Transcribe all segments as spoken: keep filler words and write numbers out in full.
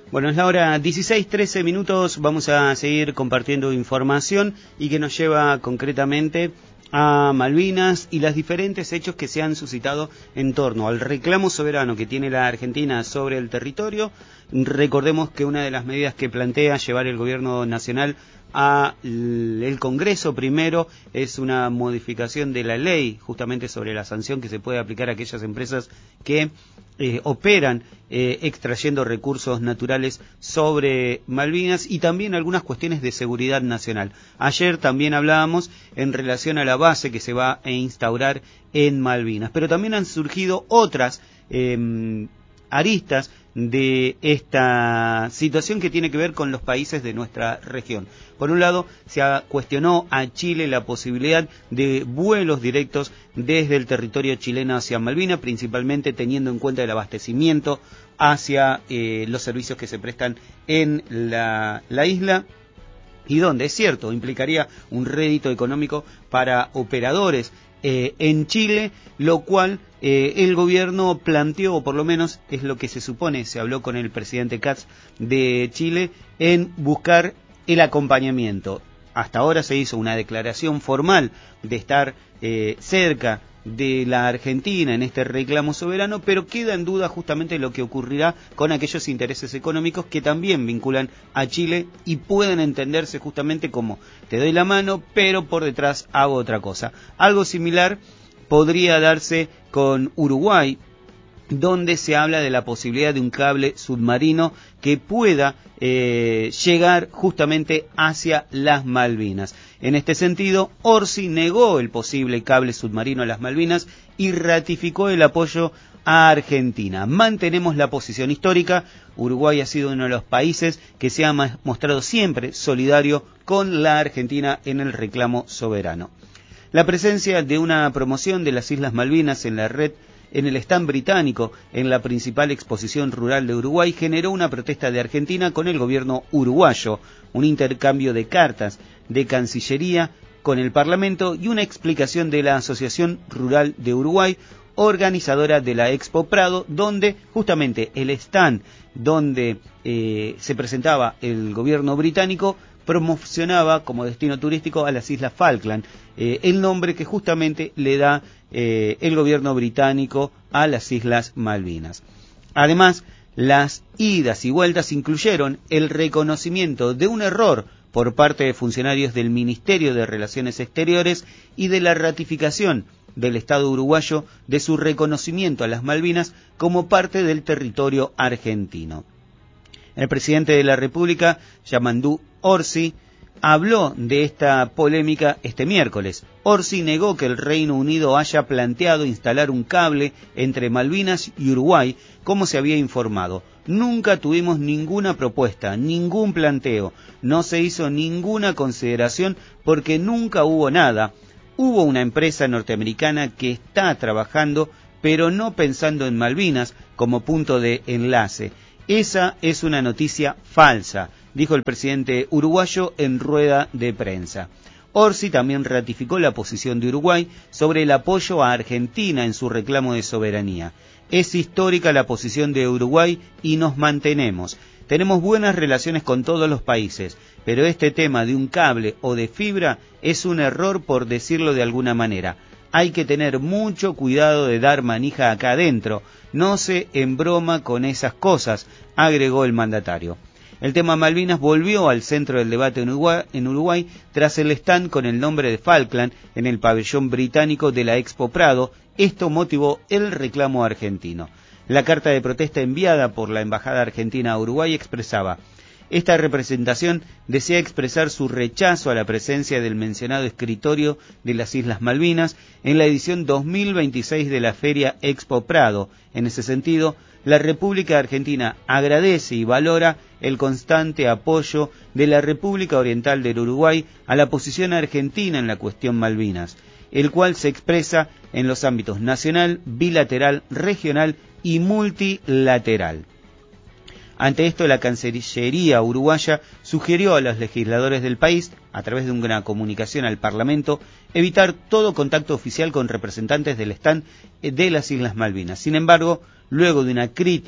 Bueno, es la hora dieciséis, trece minutos, vamos a seguir compartiendo información y que nos lleva concretamente a Malvinas y los diferentes hechos que se han suscitado en torno al reclamo soberano que tiene la Argentina sobre el territorio. Recordemos que una de las medidas que plantea llevar el gobierno nacional al Congreso primero es una modificación de la ley justamente sobre la sanción que se puede aplicar a aquellas empresas que eh, operan eh, extrayendo recursos naturales sobre Malvinas y también algunas cuestiones de seguridad nacional. Ayer también hablábamos en relación a la base que se va a instaurar en Malvinas, pero también han surgido otras eh, aristas de esta situación que tiene que ver con los países de nuestra región. Por un lado, se cuestionó a Chile la posibilidad de vuelos directos desde el territorio chileno hacia Malvinas, principalmente teniendo en cuenta el abastecimiento hacia eh, los servicios que se prestan en la, la isla, y donde, es cierto, implicaría un rédito económico para operadores Eh, en Chile, lo cual eh, el gobierno planteó, o por lo menos es lo que se supone, se habló con el presidente Katz de Chile, en buscar el acompañamiento. Hasta ahora se hizo una declaración formal de estar eh, cerca de la Argentina en este reclamo soberano, pero queda en duda justamente lo que ocurrirá con aquellos intereses económicos que también vinculan a Chile y pueden entenderse justamente como te doy la mano, pero por detrás hago otra cosa. Algo similar podría darse con Uruguay, donde se habla de la posibilidad de un cable submarino que pueda eh, llegar justamente hacia las Malvinas. En este sentido, Orsi negó el posible cable submarino a las Malvinas y ratificó el apoyo a Argentina. Mantenemos la posición histórica. Uruguay ha sido uno de los países que se ha mostrado siempre solidario con la Argentina en el reclamo soberano. La presencia de una promoción de las Islas Malvinas en la red en el stand británico en la principal exposición rural de Uruguay generó una protesta de Argentina con el gobierno uruguayo, un intercambio de cartas de Cancillería con el Parlamento y una explicación de la Asociación Rural de Uruguay, organizadora de la Expo Prado, donde justamente el stand donde eh, se presentaba el gobierno británico promocionaba como destino turístico a las Islas Falkland, eh, el nombre que justamente le da eh, el gobierno británico a las Islas Malvinas. Además, las idas y vueltas incluyeron el reconocimiento de un error por parte de funcionarios del Ministerio de Relaciones Exteriores y de la ratificación del Estado uruguayo de su reconocimiento a las Malvinas como parte del territorio argentino. El presidente de la República, Yamandú Orsi, habló de esta polémica este miércoles. Orsi negó que el Reino Unido haya planteado instalar un cable entre Malvinas y Uruguay, como se había informado. Nunca tuvimos ninguna propuesta, ningún planteo, no se hizo ninguna consideración porque nunca hubo nada. Hubo una empresa norteamericana que está trabajando, pero no pensando en Malvinas como punto de enlace. Esa es una noticia falsa, dijo el presidente uruguayo en rueda de prensa. Orsi también ratificó la posición de Uruguay sobre el apoyo a Argentina en su reclamo de soberanía. Es histórica la posición de Uruguay y nos mantenemos. Tenemos buenas relaciones con todos los países, pero este tema de un cable o de fibra es un error, por decirlo de alguna manera. Hay que tener mucho cuidado de dar manija acá adentro. No se embroma con esas cosas, agregó el mandatario. El tema Malvinas volvió al centro del debate en Uruguay, en Uruguay tras el stand con el nombre de Falkland en el pabellón británico de la Expo Prado. Esto motivó el reclamo argentino. La carta de protesta enviada por la Embajada Argentina a Uruguay expresaba: esta representación desea expresar su rechazo a la presencia del mencionado escritorio de las Islas Malvinas en la edición dos mil veintiséis de la Feria Expo Prado. En ese sentido, la República Argentina agradece y valora el constante apoyo de la República Oriental del Uruguay a la posición argentina en la cuestión Malvinas, el cual se expresa en los ámbitos nacional, bilateral, regional y multilateral. Ante esto, la Cancillería uruguaya sugirió a los legisladores del país, a través de una comunicación al Parlamento, evitar todo contacto oficial con representantes del stand de las Islas Malvinas. Sin embargo, luego de una crítica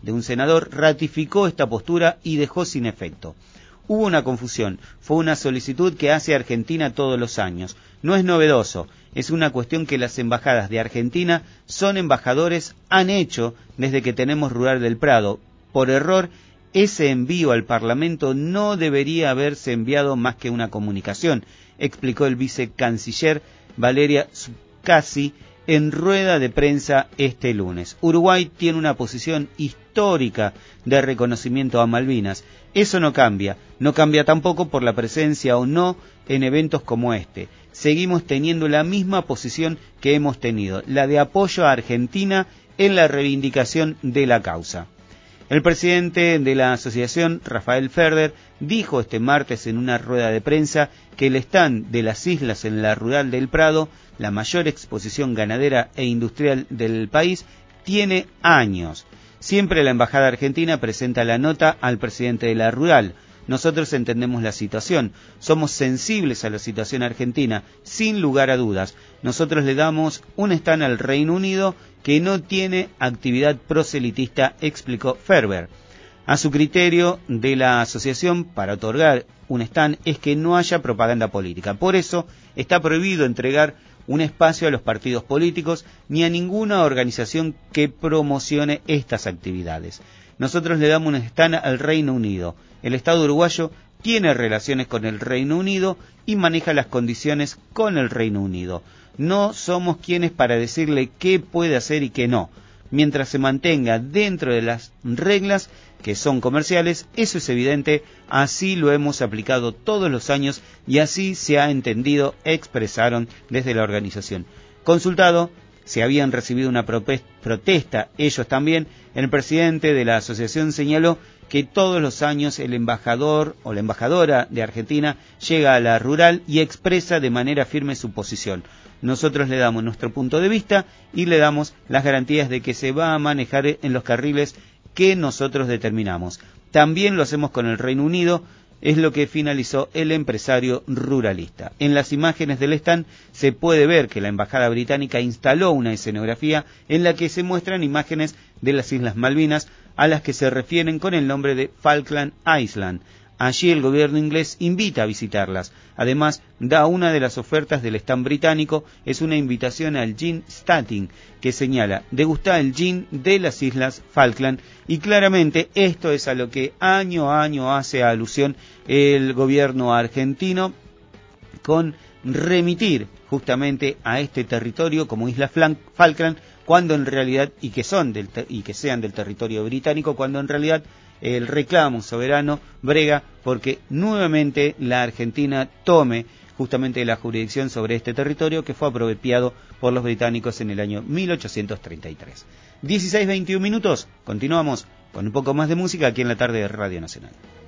de un senador ratificó esta postura y dejó sin efecto. Hubo una confusión, fue una solicitud que hace Argentina todos los años. No es novedoso, es una cuestión que las embajadas de Argentina son embajadores, han hecho desde que tenemos Rural del Prado. Por error, ese envío al Parlamento no debería haberse enviado más que una comunicación, explicó el vicecanciller Valeria Zuccasi en rueda de prensa este lunes. Uruguay tiene una posición histórica de reconocimiento a Malvinas. Eso no cambia, no cambia tampoco por la presencia o no en eventos como este. Seguimos teniendo la misma posición que hemos tenido, la de apoyo a Argentina en la reivindicación de la causa. El presidente de la asociación, Rafael Ferrer, dijo este martes en una rueda de prensa que el stand de las islas en la Rural del Prado, la mayor exposición ganadera e industrial del país, tiene años. Siempre la Embajada Argentina presenta la nota al presidente de la Rural. Nosotros entendemos la situación, somos sensibles a la situación argentina, sin lugar a dudas. Nosotros le damos un stand al Reino Unido que no tiene actividad proselitista, explicó Ferber. A su criterio de la asociación, para otorgar un stand es que no haya propaganda política. Por eso está prohibido entregar un espacio a los partidos políticos ni a ninguna organización que promocione estas actividades. Nosotros le damos un stand al Reino Unido. El Estado uruguayo tiene relaciones con el Reino Unido y maneja las condiciones con el Reino Unido. No somos quienes para decirle qué puede hacer y qué no. Mientras se mantenga dentro de las reglas que son comerciales, eso es evidente, así lo hemos aplicado todos los años y así se ha entendido, expresaron desde la organización. Consultado, se habían recibido una protesta, ellos también, el presidente de la asociación señaló que todos los años el embajador o la embajadora de Argentina llega a la Rural y expresa de manera firme su posición. Nosotros le damos nuestro punto de vista y le damos las garantías de que se va a manejar en los carriles que nosotros determinamos. También lo hacemos con el Reino Unido, es lo que finalizó el empresario ruralista. En las imágenes del stand se puede ver que la Embajada Británica instaló una escenografía en la que se muestran imágenes de las Islas Malvinas, a las que se refieren con el nombre de Falkland Island. Allí el gobierno inglés invita a visitarlas. Además, da una de las ofertas del stand británico, es una invitación al gin tasting, que señala degustar el gin de las Islas Falkland, y claramente esto es a lo que año a año hace alusión el gobierno argentino con remitir justamente a este territorio como Islas Falkland, cuando en realidad, y que son del y que sean del territorio británico, cuando en realidad el reclamo soberano brega porque nuevamente la Argentina tome justamente la jurisdicción sobre este territorio que fue apropiado por los británicos en el año mil ochocientos treinta y tres. dieciséis veintiún minutos, continuamos con un poco más de música aquí en la tarde de Radio Nacional.